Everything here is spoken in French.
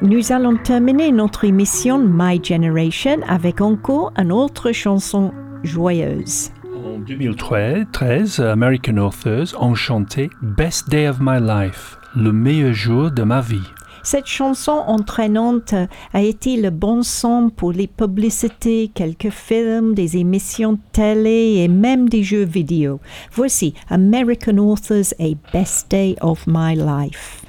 Nous allons terminer notre émission My Generation avec encore une autre chanson joyeuse. En 2013, American Authors ont chanté Best Day of My Life, le meilleur jour de ma vie. Cette chanson entraînante a été le bon son pour les publicités, quelques films, des émissions de télé et même des jeux vidéo. Voici American Authors et Best Day of My Life.